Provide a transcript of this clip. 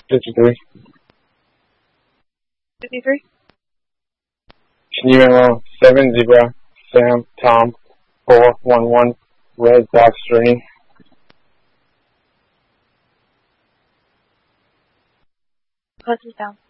53. 53? Kilo 7 Zebra, Sam, Tom, 411, Red Box Green. Close down.